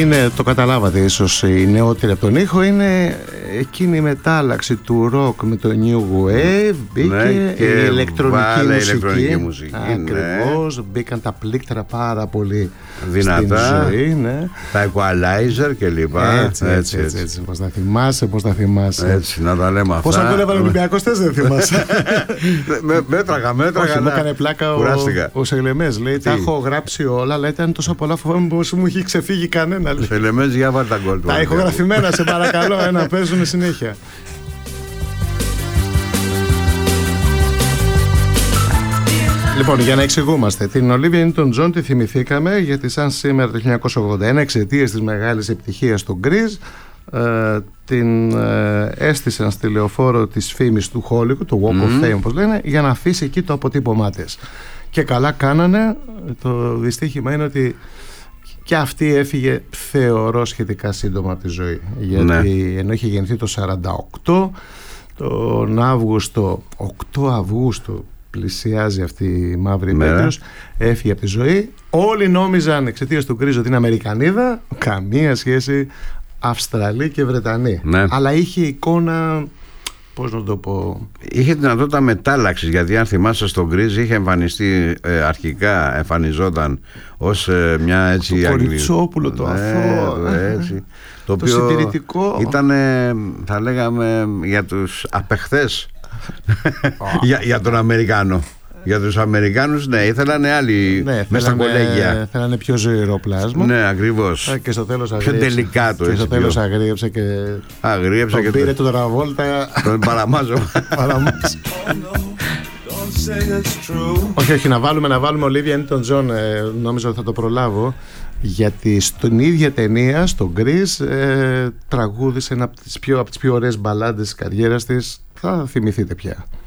Είναι, το καταλάβατε ίσως οι νεότεροι από τον ήχο, είναι εκείνη η μετάλλαξη του ροκ με το new wave. Μπήκε και η ηλεκτρονική μουσική. Ακριβώς, μπήκαν τα πλήκτρα πάρα πολύ δυνατά στην ζωή, ναι. Τα equalizer και λοιπά. Έτσι. Πώς τα θυμάσαι. Έτσι, να τα λέμε αυτά. Πώς ακούλευαν Ολυμπιακός θες, δεν θυμάσαι. Μέτραγα. Όχι, μου έκανε πλάκα ο Σελεμές. Λέει, τα έχω γράψει όλα, αλλά ήταν τόσο πολλά, φοβάμαι πως μου έχει ξεφύγει κανένα. Σελεμές, για βάλ' τα γκολ. Τα ηχογραφημένα, σε παρακαλώ, να παίζουν συνέχεια. Λοιπόν, για να εξηγούμαστε, την Olivia Newton-John τη θυμηθήκαμε γιατί σαν σήμερα το 1981, εξαιτίας της μεγάλης επιτυχίας του Grease, την έστησαν στη λεωφόρο της φήμης του Hollywood, το Walk of Fame όπως λένε, για να αφήσει εκεί το αποτύπωμά της. Και καλά κάνανε. Το δυστύχημα είναι ότι και αυτή έφυγε, θεωρώ, σχετικά σύντομα από τη ζωή. Γιατί ενώ είχε γεννηθεί το 48, τον Αύγουστο, 8 Αυγούστου, πλησιάζει αυτή η μαύρη επέτειος, έφυγε από τη ζωή. Όλοι νόμιζαν εξαιτίας του Grease ότι είναι Αμερικανίδα, καμία σχέση, Αυστραλή και Βρετανή. Αλλά είχε εικόνα, πώς να το πω, είχε δυνατότητα μετάλλαξης, γιατί αν θυμάσαι στον Grease είχε εμφανιστεί αρχικά, εμφανιζόταν ως μια έτσι το Κοριτσόπουλο, το αθώο, το οποίο συντηρητικό ήταν, θα λέγαμε, για τους απεχθές για τον Αμερικάνο. Για τους Αμερικάνους, ναι, ήθελαν άλλοι μέσα στα κολέγια. Θέλανε πιο ζωηρό πλάσμα. Ναι, ακριβώς. Και στο τέλος πιο τελικάτο. Και στο τέλος αγρίεψε και τον πήρε τον Τραβόλτα. Τον παραμάζω. Όχι, να βάλουμε Olivia Newton-John, νόμιζα ότι θα το προλάβω. Γιατί στην ίδια ταινία, στο Grease, τραγούδισε ένα από τις πιο ωραίες μπαλάντες της καριέρας της. Θα θυμηθείτε πια.